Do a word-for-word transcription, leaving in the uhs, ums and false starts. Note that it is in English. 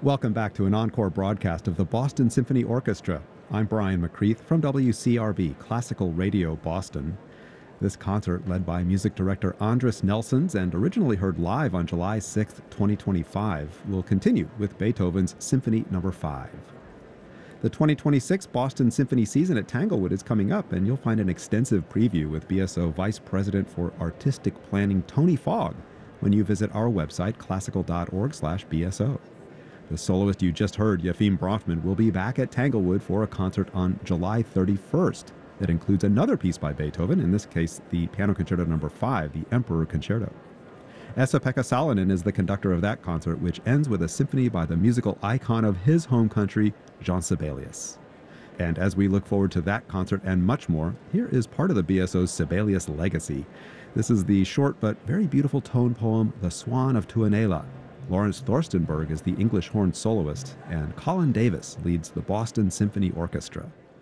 Welcome back to an encore broadcast of the Boston Symphony Orchestra. I'm Brian McCreath from W C R B, Classical Radio Boston. This concert, led by music director Andris Nelsons and originally heard live on July sixth, twenty twenty-five, will continue with Beethoven's Symphony Number five. The twenty twenty-six Boston Symphony season at Tanglewood is coming up, and you'll find an extensive preview with B S O Vice President for Artistic Planning Tony Fogg when you visit our website, classical dot org slash B S O. The soloist you just heard, Yefim Bronfman, will be back at Tanglewood for a concert on July thirty-first that includes another piece by Beethoven, in this case the Piano Concerto Number five, the Emperor Concerto. Esa-Pekka Salonen is the conductor of that concert, which ends with a symphony by the musical icon of his home country, Jean Sibelius. And as we look forward to that concert and much more, here is part of the B S O's Sibelius legacy. This is the short but very beautiful tone poem, The Swan of Tuonela. Lawrence Thorstenberg is the English horn soloist, and Colin Davis leads the Boston Symphony Orchestra.